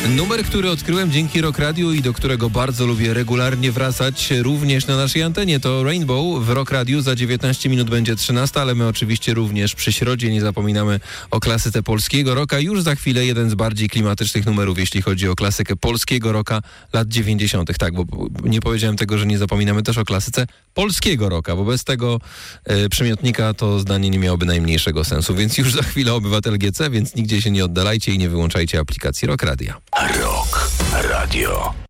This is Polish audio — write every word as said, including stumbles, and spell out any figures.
Numer, który odkryłem dzięki Rock Radiu i do którego bardzo lubię regularnie wracać również na naszej antenie, to Rainbow w Rock Radiu. Za dziewiętnaście minut będzie trzynasta, ale my oczywiście również przy środzie nie zapominamy o klasyce polskiego rocka. Już za chwilę jeden z bardziej klimatycznych numerów, jeśli chodzi o klasykę polskiego rocka lat dziewięćdziesiątych. Tak, bo nie powiedziałem tego, że nie zapominamy też o klasyce polskiego rocka, bo bez tego e, przymiotnika to zdanie nie miałoby najmniejszego sensu. Więc już za chwilę Obywatel G C, więc nigdzie się nie oddalajcie i nie wyłączajcie aplikacji Rock Radia. Rock Radio.